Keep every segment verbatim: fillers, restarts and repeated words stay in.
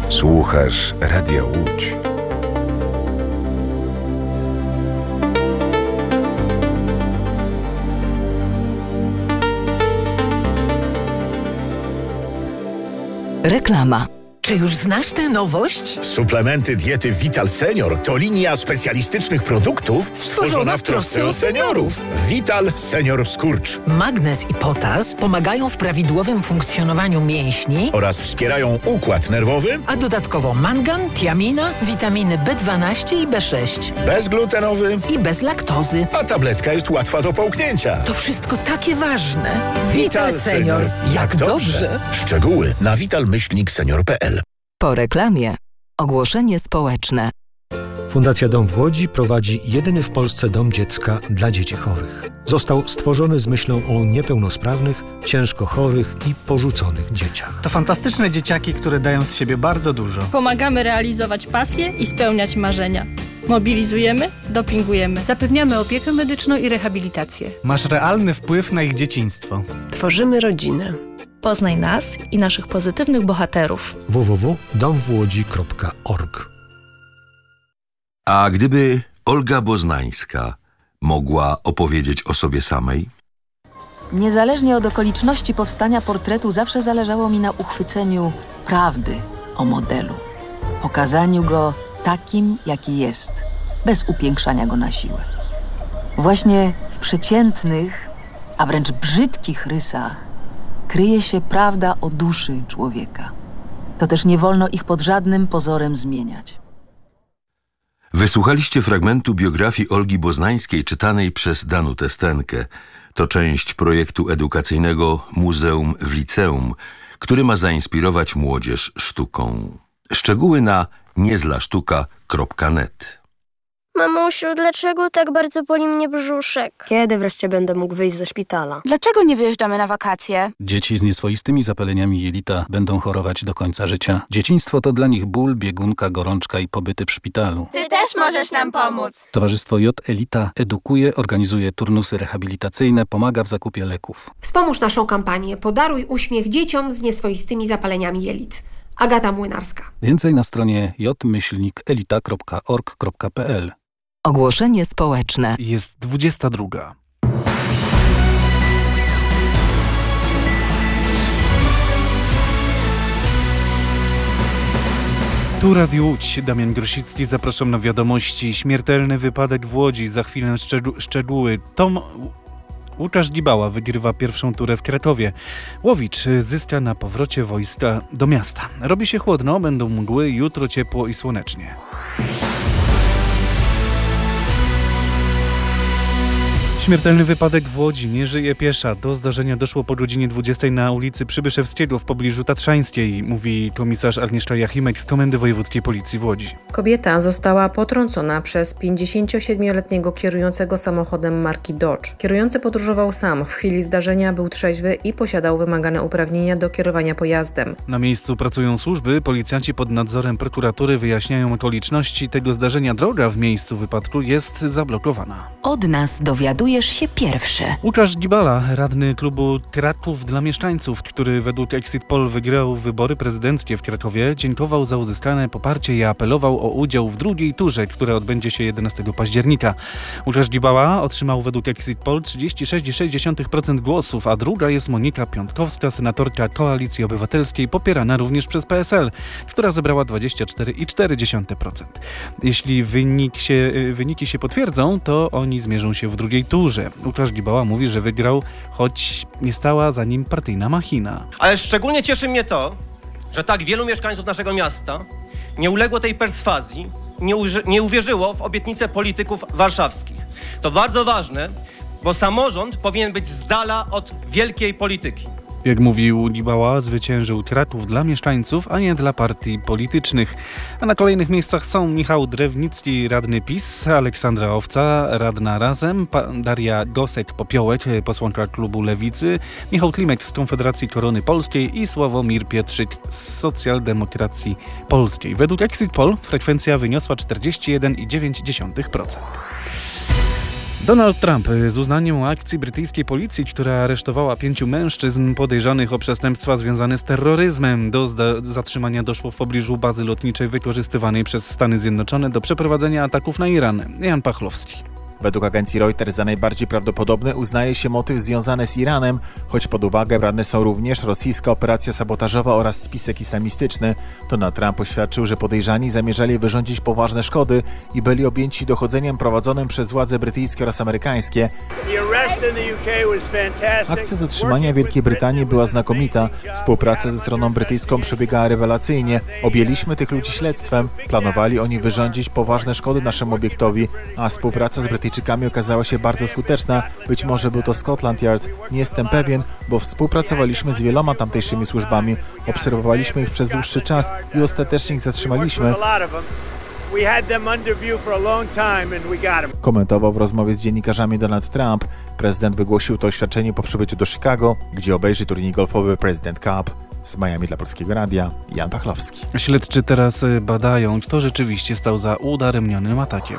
Słuchasz Radia Łódź. Reklama. Czy już znasz tę nowość? Suplementy diety Vital Senior to linia specjalistycznych produktów stworzona w trosce o seniorów. Vital Senior Skurcz. Magnez i potas pomagają w prawidłowym funkcjonowaniu mięśni oraz wspierają układ nerwowy, a dodatkowo mangan, tiamina, witaminy B dwanaście i B sześć. bezglutenowy i bez laktozy. A tabletka jest łatwa do połknięcia. To wszystko takie ważne. Vital Senior. Jak dobrze. Szczegóły na vital myślnik senior kropka p l. Po reklamie ogłoszenie społeczne. Fundacja Dom w Łodzi prowadzi jedyny w Polsce dom dziecka dla dzieci chorych. Został stworzony z myślą o niepełnosprawnych, ciężko chorych i porzuconych dzieciach. To fantastyczne dzieciaki, które dają z siebie bardzo dużo. Pomagamy realizować pasje i spełniać marzenia. Mobilizujemy, dopingujemy. Zapewniamy opiekę medyczną i rehabilitację. Masz realny wpływ na ich dzieciństwo. Tworzymy rodzinę. Poznaj nas i naszych pozytywnych bohaterów. w w w kropka dom w łodzi kropka org. A gdyby Olga Boznańska mogła opowiedzieć o sobie samej? Niezależnie od okoliczności powstania portretu zawsze zależało mi na uchwyceniu prawdy o modelu. Pokazaniu go takim, jaki jest, bez upiększania go na siłę. Właśnie w przeciętnych, a wręcz brzydkich rysach kryje się prawda o duszy człowieka. To też nie wolno ich pod żadnym pozorem zmieniać. Wysłuchaliście fragmentu biografii Olgi Boznańskiej czytanej przez Danutę Stenkę. To część projektu edukacyjnego Muzeum w Liceum, który ma zainspirować młodzież sztuką. Szczegóły na niezlasztuka kropka net. Mamusiu, dlaczego tak bardzo boli mnie brzuszek? Kiedy wreszcie będę mógł wyjść ze szpitala? Dlaczego nie wyjeżdżamy na wakacje? Dzieci z nieswoistymi zapaleniami jelita będą chorować do końca życia. Dzieciństwo to dla nich ból, biegunka, gorączka i pobyty w szpitalu. Ty też możesz nam pomóc! Towarzystwo J Elita edukuje, organizuje turnusy rehabilitacyjne, pomaga w zakupie leków. Wspomóż naszą kampanię Podaruj uśmiech dzieciom z nieswoistymi zapaleniami jelit. Agata Młynarska. Więcej na stronie j myślnik elita kropka org kropka p l. Ogłoszenie społeczne. Jest dwudziesta druga. Tu Radio Łódź, Damian Grosicki, zapraszam na wiadomości. Śmiertelny wypadek w Łodzi, za chwilę szczegóły. Tom... Łukasz Gibała wygrywa pierwszą turę w Krakowie. Łowicz zyska na powrocie wojska do miasta. Robi się chłodno, będą mgły, jutro ciepło i słonecznie. Śmiertelny wypadek w Łodzi, nie żyje piesza. Do zdarzenia doszło po godzinie dwudziestej na ulicy Przybyszewskiego w pobliżu Tatrzańskiej, mówi komisarz Agnieszka Jachimek z Komendy Wojewódzkiej Policji w Łodzi. Kobieta została potrącona przez pięćdziesięciosiedmioletniego kierującego samochodem marki Dodge. Kierujący podróżował sam. W chwili zdarzenia był trzeźwy i posiadał wymagane uprawnienia do kierowania pojazdem. Na miejscu pracują służby. Policjanci pod nadzorem prokuratury wyjaśniają okoliczności tego zdarzenia. Droga w miejscu wypadku jest zablokowana. Od nas dowiadujesz się pierwszy. Łukasz Gibała, radny klubu Kraków dla mieszkańców, który według Exit Poll wygrał wybory prezydenckie w Krakowie, dziękował za uzyskane poparcie i apelował o udział w drugiej turze, która odbędzie się jedenastego października. Łukasz Gibała otrzymał według Exit Poll trzydzieści sześć przecinek sześć procent głosów, a druga jest Monika Piątkowska, senatorka Koalicji Obywatelskiej, popierana również przez P S L, która zebrała dwadzieścia cztery przecinek cztery procent. Jeśli wynik się, wyniki się potwierdzą, to oni zmierzą się w drugiej turze. Łukasz Gibała mówi, że wygrał, choć nie stała za nim partyjna machina. Ale szczególnie cieszy mnie to, że tak wielu mieszkańców naszego miasta nie uległo tej perswazji, nie, uży- nie uwierzyło w obietnice polityków warszawskich. To bardzo ważne, bo samorząd powinien być z dala od wielkiej polityki. Jak mówił Gibała, zwyciężył Kraków dla mieszkańców, a nie dla partii politycznych. A na kolejnych miejscach są Michał Drewnicki, radny PiS, Aleksandra Owca, radna Razem, Daria Gosek-Popiołek, posłanka klubu Lewicy, Michał Klimek z Konfederacji Korony Polskiej i Sławomir Pietrzyk z Socjaldemokracji Polskiej. Według Exit Poll frekwencja wyniosła czterdzieści jeden przecinek dziewięć procent. Donald Trump z uznaniem akcji brytyjskiej policji, która aresztowała pięciu mężczyzn podejrzanych o przestępstwa związane z terroryzmem. Do zda- zatrzymania doszło w pobliżu bazy lotniczej wykorzystywanej przez Stany Zjednoczone do przeprowadzenia ataków na Iran. Jan Pachlowski. Według agencji Reuters za najbardziej prawdopodobny uznaje się motyw związany z Iranem, choć pod uwagę brane są również rosyjska operacja sabotażowa oraz spisek islamistyczny. Donald Trump oświadczył, że podejrzani zamierzali wyrządzić poważne szkody i byli objęci dochodzeniem prowadzonym przez władze brytyjskie oraz amerykańskie. Akcja zatrzymania Wielkiej Brytanii była znakomita. Współpraca ze stroną brytyjską przebiegała rewelacyjnie. Objęliśmy tych ludzi śledztwem. Planowali oni wyrządzić poważne szkody naszemu obiektowi, a współpraca z Brytyjczykami okazała się bardzo skuteczna. Być może był to Scotland Yard. Nie jestem pewien, bo współpracowaliśmy z wieloma tamtejszymi służbami. Obserwowaliśmy ich przez dłuższy czas i ostatecznie ich zatrzymaliśmy. Komentował w rozmowie z dziennikarzami Donald Trump. Prezydent wygłosił to oświadczenie po przybyciu do Chicago, gdzie obejrzy turniej golfowy President Cup. Z Miami dla Polskiego Radia, Jan Pachlowski. Śledczy teraz badają, kto rzeczywiście stał za udaremnionym atakiem.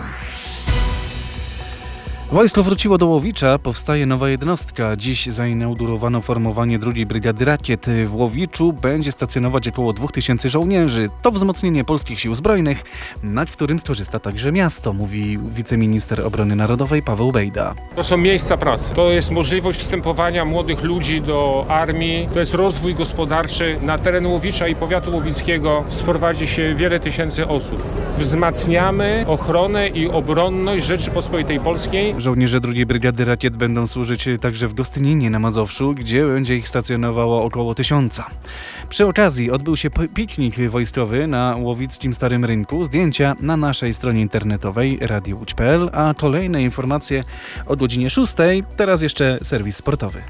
Wojsko wróciło do Łowicza, powstaje nowa jednostka. Dziś zainaugurowano formowanie drugiej Brygady Rakiet. W Łowiczu będzie stacjonować około dwóch tysięcy żołnierzy. To wzmocnienie polskich sił zbrojnych, na którym skorzysta także miasto, mówi wiceminister obrony narodowej Paweł Bejda. To są miejsca pracy. To jest możliwość wstępowania młodych ludzi do armii. To jest rozwój gospodarczy. Na teren Łowicza i powiatu łowickiego sprowadzi się wiele tysięcy osób. Wzmacniamy ochronę i obronność Rzeczypospolitej Polskiej. Żołnierze drugiej Brygady Rakiet będą służyć także w Gostyninie na Mazowszu, gdzie będzie ich stacjonowało około tysiąca. Przy okazji odbył się piknik wojskowy na łowickim Starym Rynku. Zdjęcia na naszej stronie internetowej radio łódź kropka p l, a kolejne informacje o godzinie szóstej. Teraz jeszcze serwis sportowy.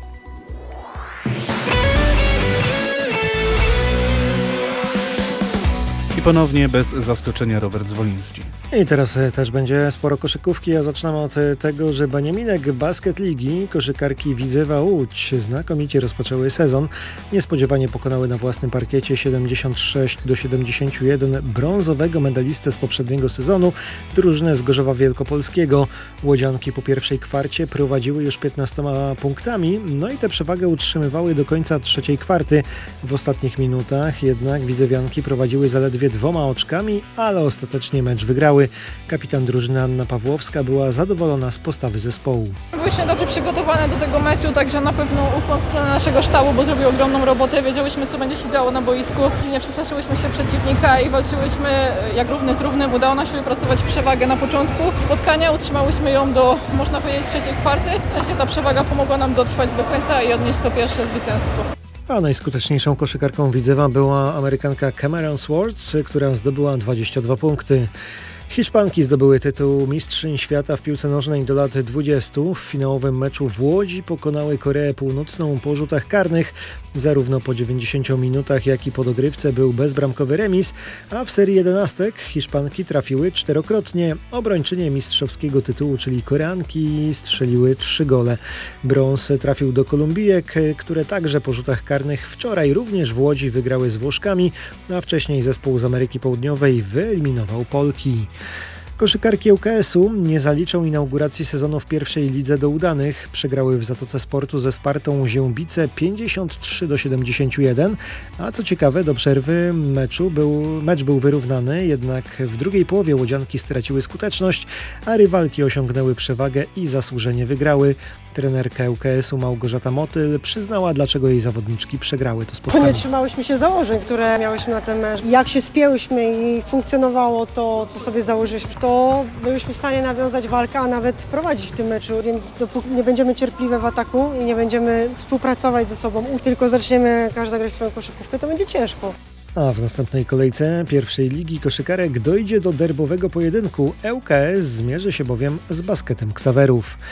I ponownie bez zaskoczenia Robert Zwoliński. I teraz też będzie sporo koszykówki, a zaczynamy od tego, że Beniaminek Basket Ligi, koszykarki Widzewa Łódź znakomicie rozpoczęły sezon. Niespodziewanie pokonały na własnym parkiecie siedemdziesiąt sześć do siedemdziesięciu jeden brązowego medalistę z poprzedniego sezonu, drużynę z Gorzowa Wielkopolskiego. Łodzianki po pierwszej kwarcie prowadziły już piętnastoma punktami, no i tę przewagę utrzymywały do końca trzeciej kwarty. W ostatnich minutach jednak widzewianki prowadziły zaledwie dwoma oczkami, ale ostatecznie mecz wygrały. Kapitan drużyny Anna Pawłowska była zadowolona z postawy zespołu. Byliśmy dobrze przygotowane do tego meczu, także na pewno ukłon w stronę naszego sztabu, bo zrobił ogromną robotę. Wiedziałyśmy, co będzie się działo na boisku. Nie przestraszyłyśmy się przeciwnika i walczyłyśmy jak równy z równym. Udało nam się wypracować przewagę na początku spotkania. Utrzymałyśmy ją do, można powiedzieć, trzeciej kwarty. Szczęście ta przewaga pomogła nam dotrwać do końca i odnieść to pierwsze zwycięstwo. A najskuteczniejszą koszykarką Widzewa była Amerykanka Cameron Swartz, która zdobyła dwadzieścia dwa punkty. Hiszpanki zdobyły tytuł mistrzyń świata w piłce nożnej do lat dwudziestu. W finałowym meczu w Łodzi pokonały Koreę Północną po rzutach karnych. Zarówno po dziewięćdziesięciu minutach, jak i po dogrywce był bezbramkowy remis, a w serii jedenastek Hiszpanki trafiły czterokrotnie. Obrończynie mistrzowskiego tytułu, czyli Koreanki, strzeliły trzy gole. Brąz trafił do Kolumbijek, które także po rzutach karnych wczoraj również w Łodzi wygrały z Włoszkami, a wcześniej zespół z Ameryki Południowej wyeliminował Polki. Koszykarki U K S-u nie zaliczą inauguracji sezonu w pierwszej lidze do udanych. Przegrały w Zatoce Sportu ze Spartą Ziębice pięćdziesiąt trzy do siedemdziesięciu jeden, a co ciekawe do przerwy meczu był, mecz był wyrównany, jednak w drugiej połowie łodzianki straciły skuteczność, a rywalki osiągnęły przewagę i zasłużenie wygrały. Trenerka U K S-u Małgorzata Motyl przyznała, dlaczego jej zawodniczki przegrały to spotkanie. Nie trzymałyśmy się założeń, które miałyśmy na ten mecz. Jak się spięłyśmy i funkcjonowało to, co sobie założyliśmy, to byliśmy w stanie nawiązać walkę, a nawet prowadzić w tym meczu, więc dopóki nie będziemy cierpliwe w ataku i nie będziemy współpracować ze sobą, tylko zaczniemy każda grać swoją koszykówkę, to będzie ciężko. A w następnej kolejce pierwszej ligi koszykarek dojdzie do derbowego pojedynku. U K S zmierzy się bowiem z Basketem Ksawerów.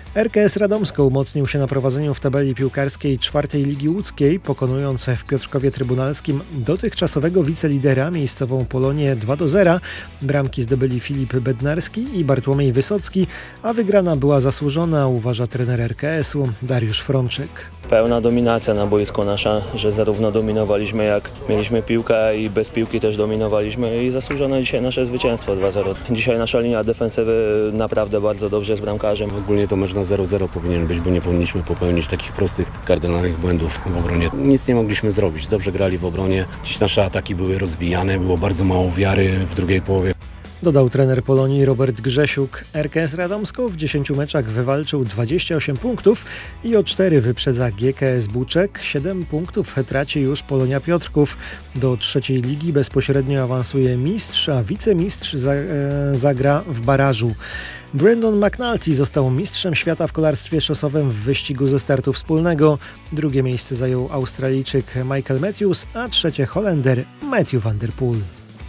R K S Radomsko umocnił się na prowadzeniu w tabeli piłkarskiej czwartej Ligi Łódzkiej, pokonując w Piotrkowie Trybunalskim dotychczasowego wicelidera miejscową Polonię dwa do zera. Bramki zdobyli Filip Bednarski i Bartłomiej Wysocki, a wygrana była zasłużona, uważa trener R K S u Dariusz Frączyk. Pełna dominacja na boisku nasza, że zarówno dominowaliśmy, jak mieliśmy piłkę i bez piłki też dominowaliśmy i zasłużone dzisiaj nasze zwycięstwo dwa zero. Dzisiaj nasza linia defensywy naprawdę bardzo dobrze z bramkarzem. Ogólnie to mecz na zero zero powinien być, bo nie powinniśmy popełnić takich prostych, kardynalnych błędów w obronie. Nic nie mogliśmy zrobić. Dobrze grali w obronie. Dziś nasze ataki były rozbijane, było bardzo mało wiary w drugiej połowie. Dodał trener Polonii Robert Grzesiuk. R K S Radomsko w dziesięciu meczach wywalczył dwadzieścia osiem punktów i o cztery wyprzedza G K S Buczek. siedem punktów traci już Polonia Piotrków. Do trzeciej ligi bezpośrednio awansuje mistrz, a wicemistrz za, e, zagra w barażu. Brandon McNulty został mistrzem świata w kolarstwie szosowym w wyścigu ze startu wspólnego. Drugie miejsce zajął Australijczyk Michael Matthews, a trzecie Holender Matthew van der Poel.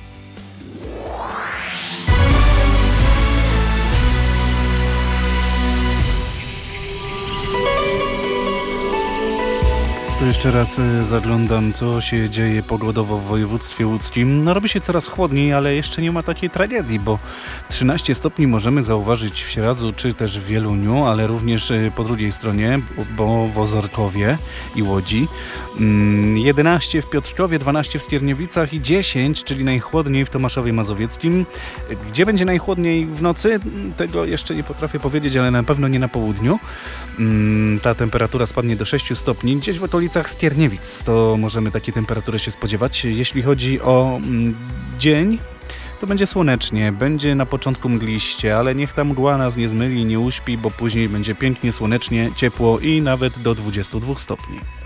To jeszcze raz zaglądam, co się dzieje pogodowo w województwie łódzkim. No robi się coraz chłodniej, ale jeszcze nie ma takiej tragedii, bo trzynaście stopni możemy zauważyć w Sieradzu czy też w Wieluniu, ale również po drugiej stronie, bo w Ozorkowie i Łodzi. jedenaście w Piotrkowie, dwanaście w Skierniewicach i dziesięć, czyli najchłodniej w Tomaszowie Mazowieckim. Gdzie będzie najchłodniej w nocy? Tego jeszcze nie potrafię powiedzieć, ale na pewno nie na południu. Ta temperatura spadnie do sześciu stopni. Gdzieś w okolicach Skierniewic to możemy takie temperatury się spodziewać. Jeśli chodzi o dzień, to będzie słonecznie, będzie na początku mgliście, ale niech ta mgła nas nie zmyli, nie uśpi, bo później będzie pięknie, słonecznie, ciepło i nawet do dwudziestu dwóch stopni.